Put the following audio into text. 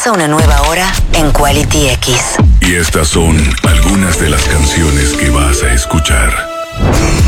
Comienza una nueva hora en Quality X. Y estas son algunas de las canciones que vas a escuchar.